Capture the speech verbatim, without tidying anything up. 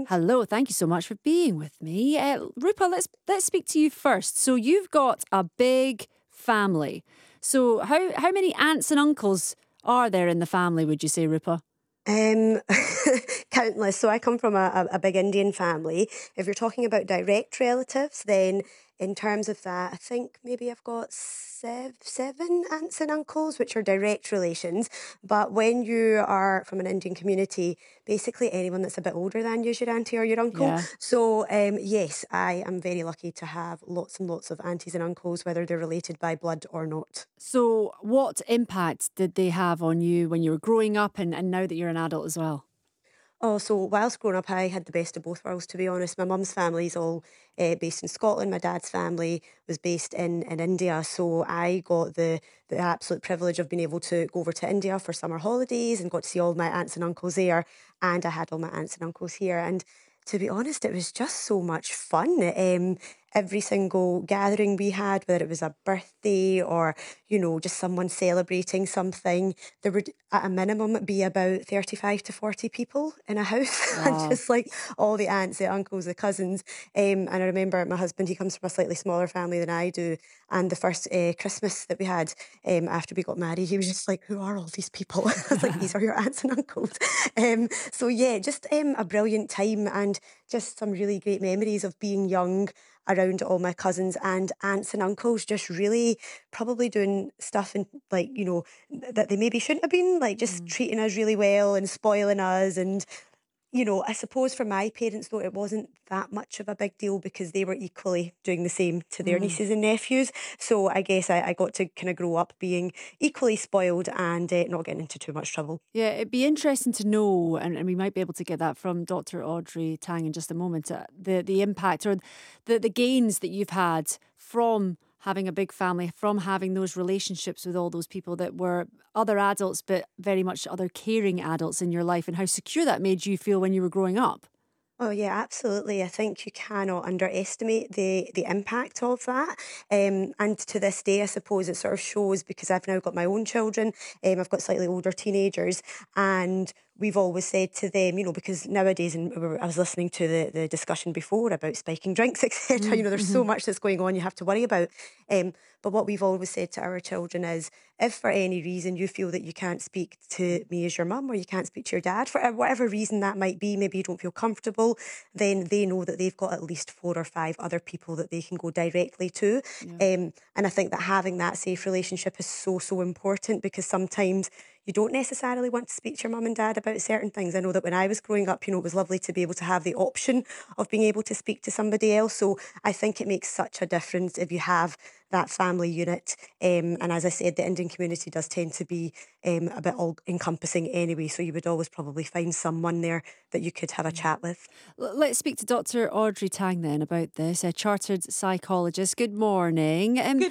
morning. Hello, thank you so much for being with me. Uh, Rupa, let's let's speak to you first. So you've got a big family. So how how many aunts and uncles are there in the family, would you say, Rupa? Um, Countless. So I come from a, a, a big Indian family. If you're talking about direct relatives, then in terms of that, I think maybe I've got sev- seven aunts and uncles, which are direct relations. But when you are from an Indian community, basically anyone that's a bit older than you is your auntie or your uncle. Yeah. So um, yes, I am very lucky to have lots and lots of aunties and uncles, whether they're related by blood or not. So what impact did they have on you when you were growing up and, and now that you're an adult as well? Oh, so whilst growing up, I had the best of both worlds, to be honest. My mum's family's all uh, based in Scotland. My dad's family was based in, in India. So I got the, the absolute privilege of being able to go over to India for summer holidays and got to see all my aunts and uncles there. And I had all my aunts and uncles here. And to be honest, it was just so much fun. Um, every single gathering we had, whether it was a birthday or, you know, just someone celebrating something, there would at a minimum be about thirty-five to forty people in a house. And Wow. just like all the aunts, the uncles, the cousins. Um, and I remember my husband, he comes from a slightly smaller family than I do. And the first uh, Christmas that we had um, after we got married, he was just like, who are all these people? I was like, these are your aunts and uncles. Um, so yeah, just um, a brilliant time and just some really great memories of being young around all my cousins and aunts and uncles, just really probably doing stuff and like, you know, that they maybe shouldn't have been, like just Mm. treating us really well and spoiling us. And, you know, I suppose for my parents, though, it wasn't that much of a big deal because they were equally doing the same to their Mm. nieces and nephews. So I guess I, I got to kind of grow up being equally spoiled and uh, not getting into too much trouble. Yeah, it'd be interesting to know, and, and we might be able to get that from Doctor Audrey Tang in just a moment, uh, the, the impact or the, the gains that you've had from having a big family, from having those relationships with all those people that were other adults, but very much other caring adults in your life, and how secure that made you feel when you were growing up. Oh yeah, absolutely. I think you cannot underestimate the the impact of that. Um, and to this day, I suppose it sort of shows because I've now got my own children. Um, I've got slightly older teenagers, and we've always said to them, you know, because nowadays, and we were- I was listening to the, the discussion before about spiking drinks, et cetera. You know, there's so Mm-hmm. much that's going on you have to worry about. Um, but what we've always said to our children is, if for any reason you feel that you can't speak to me as your mum or you can't speak to your dad, for whatever reason that might be, maybe you don't feel comfortable, then they know that they've got at least four or five other people that they can go directly to. Yeah. Um, and I think that having that safe relationship is so, so important because sometimes you don't necessarily want to speak to your mum and dad about certain things. I know that when I was growing up, you know, it was lovely to be able to have the option of being able to speak to somebody else. So I think it makes such a difference if you have that family unit. Um, and as I said, the Indian community does tend to be um, a bit all encompassing anyway. So you would always probably find someone there that you could have a Yeah. chat with. L- Let's speak to Doctor Audrey Tang then about this, a chartered psychologist. Good morning. Um, Good